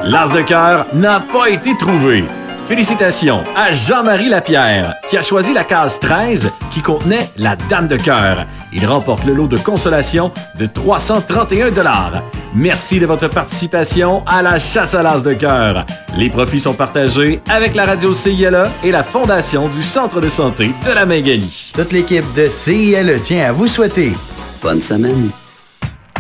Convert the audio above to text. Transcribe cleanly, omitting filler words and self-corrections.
L'as de cœur n'a pas été trouvé. Félicitations à Jean-Marie Lapierre, qui a choisi la case 13 qui contenait la Dame de cœur. Il remporte le lot de consolation de 331 $. Merci de votre participation à la chasse à l'as de cœur. Les profits sont partagés avec la radio CILE et la Fondation du Centre de santé de la Maingallie. Toute l'équipe de CILE tient à vous souhaiter bonne semaine.